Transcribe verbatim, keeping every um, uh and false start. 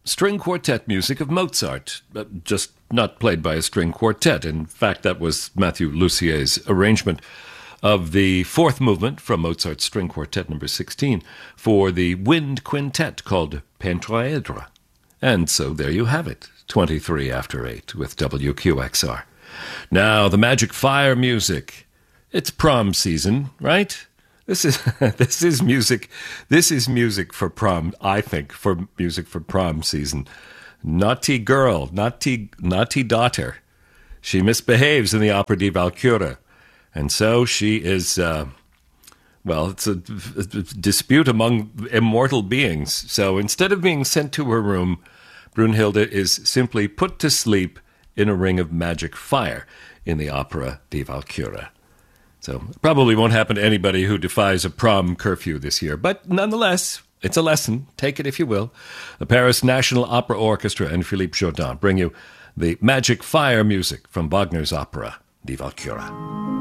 string quartet music of Mozart, just not played by a string quartet. In fact, that was Mathieu Lucier's arrangement of the fourth movement from Mozart's String Quartet number sixteen for the wind quintet called Pentraedra. And so there you have it, twenty-three after eight with W Q X R. Now, the Magic Fire music. It's prom season, right? This is this is music. This is music for prom, I think, for music for prom season. Naughty girl, naughty, naughty daughter. She misbehaves in the opera Die Walküre. And so she is, uh, well, it's a, a dispute among immortal beings. So instead of being sent to her room, Brunhilde is simply put to sleep in a ring of magic fire in the opera Die Walküre. So it probably won't happen to anybody who defies a prom curfew this year. But nonetheless, it's a lesson. Take it if you will. The Paris National Opera Orchestra and Philippe Jourdan bring you the Magic Fire music from Wagner's opera Die Walküre.